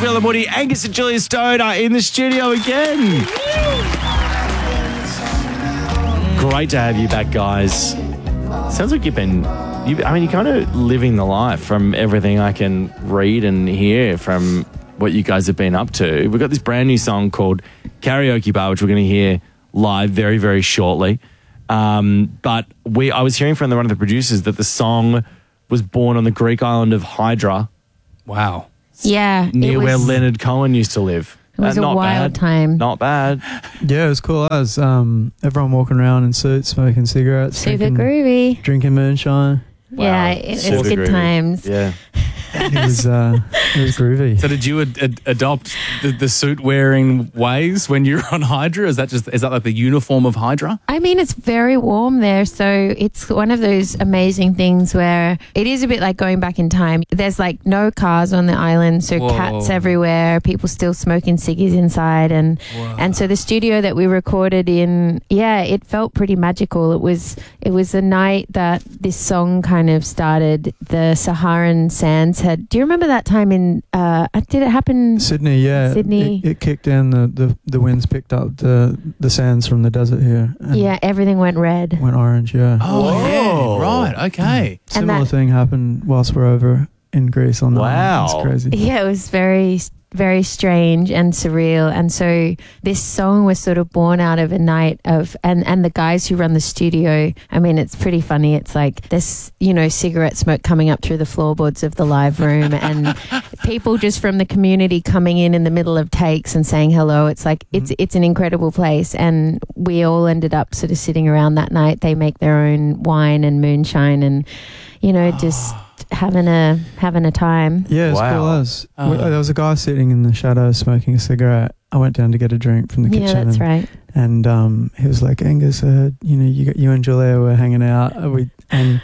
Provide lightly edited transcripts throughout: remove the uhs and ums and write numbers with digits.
Will and Woody. Angus and Julia Stone are in the studio again. Great to have you back, guys. Sounds like you're kind of living the life from everything I can read and hear from what you guys have been up to. We've got this brand new song called Karaoke Bar, which we're going to hear live very, very shortly. But I was hearing from one of the producers that the song was born on the Greek island of Hydra. Wow. Yeah. Near where Leonard Cohen used to live. It was a wild time. Not bad. Yeah, it was cool. I was everyone walking around in suits, smoking cigarettes. Super groovy. Drinking moonshine. Wow. Yeah, it was Super good groovy. times. Yeah. It was groovy. So did you adopt the suit-wearing ways when you were on Hydra? Is that like the uniform of Hydra? I mean, it's very warm there, so it's one of those amazing things where it is a bit like going back in time. There's like no cars on the island, so cats everywhere, people still smoking ciggies inside, and so the studio that we recorded in, it felt pretty magical. It was the night that this song kind of started. The Saharan sands do you remember that time in did it happen Sydney? Yeah, Sydney. It kicked in. The winds picked up the sands from the desert here. Yeah, everything went red. Went orange. Yeah. Oh, yeah, right. Okay. Similar thing happened whilst we're over in Greece on the Wow. It's crazy. Yeah, it was very, very strange and surreal. And so this song was sort of born out of a night of, and the guys who run the studio, I mean, it's pretty funny. It's like this, cigarette smoke coming up through the floorboards of the live room and people just from the community coming in the middle of takes and saying hello. It's like, it's an incredible place. And we all ended up sort of sitting around that night. They make their own wine and moonshine and, just having a time. Yeah, it's Wow. cool as. There was a guy sitting in the shadows smoking a cigarette. I went down to get a drink from the kitchen. Yeah, that's right. And he was like, Angus, you and Julia were hanging out. I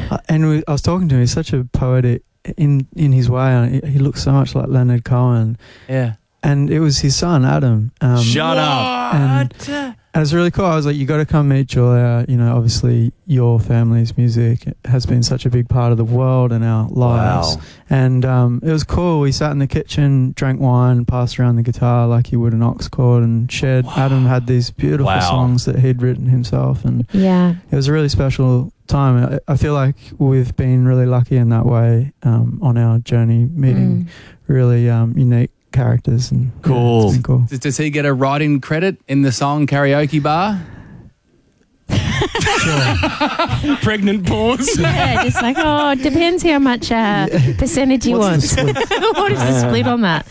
was talking to him. He's such a poet in his way. He looks so much like Leonard Cohen. Yeah. And it was his son, Adam. Shut up. And it was really cool. I was like, you got to come meet Julia. Obviously your family's music has been such a big part of the world and our lives. Wow. And it was cool. We sat in the kitchen, drank wine, passed around the guitar like you would an aux chord and shared. Wow. Adam had these beautiful songs that he'd written himself. And Yeah. it was a really special time. I feel like we've been really lucky in that way on our journey, meeting really unique characters. And Cool. it's been cool. Does he get a writing credit in the song Karaoke Bar? Pregnant pause. Yeah, just like, it depends how much percentage he wants. What is the split on that?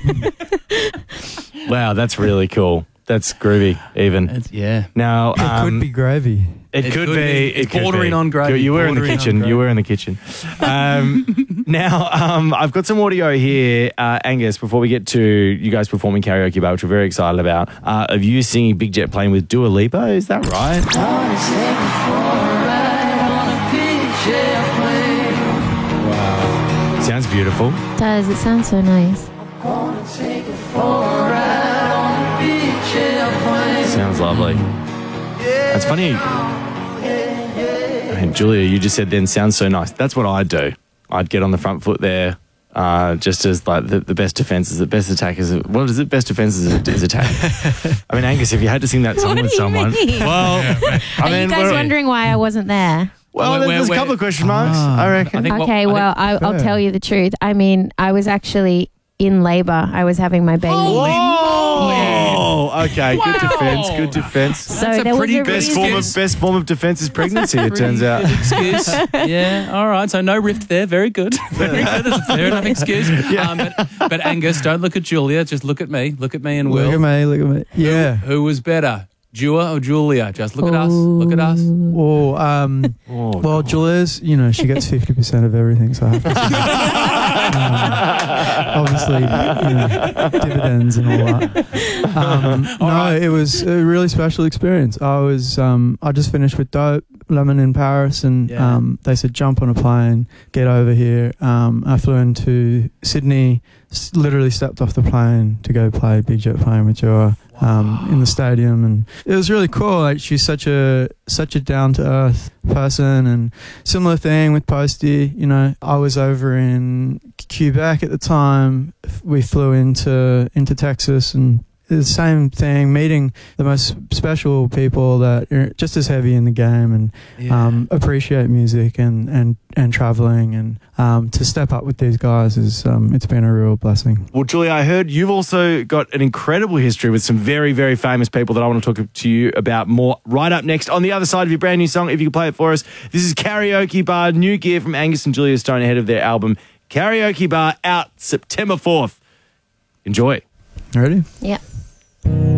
Wow, that's really cool. That's groovy, even. Yeah. Now, It could be gravy. It could be. It's bordering on gravy. You were in the Bordering on kitchen. gravy. You were in the kitchen. Now, I've got some audio here, Angus, before we get to you guys performing Karaoke Bar, which we're very excited about, of you singing Big Jet Plane with Dua Lipa. Is that right? Wow. Sounds beautiful. It sounds so nice. Sounds lovely. That's funny. And Julia, you just said then sounds so nice. That's what I'd do. I'd get on the front foot there, just as like the best defense is the best attack is. What is it? Best defense is attack. I mean, Angus, if you had to sing that song What with do you someone, mean? well, Are you guys wondering why I wasn't there? Well, there's a couple of question marks, I reckon. I'll tell you the truth. I mean, I was actually in labour. I was having my baby. Oh, okay. Wow. Good defense. Good defense. So That's a there was pretty a Best reason. form of defense is pregnancy. It turns out. Good excuse. Yeah, all right. So no rift there. Very good. Very good. That's a fair enough excuse. But Angus, don't look at Julia. Just look at me. Look at me and Will. Look at me. Yeah. Who was better, Dua or Julia? Just look at us. Look at us. Well, Julia's, she gets 50% of everything, so I have to say. Obviously, dividends and all that. It was a really special experience. I just finished with Dope, Lemon in Paris, and they said jump on a plane, get over here. I flew into Sydney, literally stepped off the plane to go play Big Jet Plane with Joa. in the stadium, and it was really cool. Like, she's such a down to earth person, and similar thing with Posty. You know, I was over in Quebec at the time. We flew into Texas, and the same thing, meeting the most special people that are just as heavy in the game and appreciate music and traveling, and to step up with these guys is it's been a real blessing. Well, Julia, I heard you've also got an incredible history with some very, very famous people that I want to talk to you about more right up next on the other side of your brand new song. If you could play it for us. This is Karaoke Bar, new gear from Angus and Julia Stone ahead of their album Karaoke Bar, out September 4th. Enjoy. Ready? Yeah.